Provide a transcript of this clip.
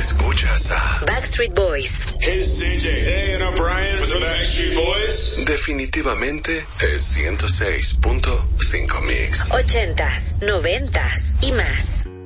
Escuchas a Backstreet Boys. Hey, it's CJ. Hey, and I'm Brian with the Backstreet Boys. Definitivamente es 106.5 Mix. 80s, 90s y más.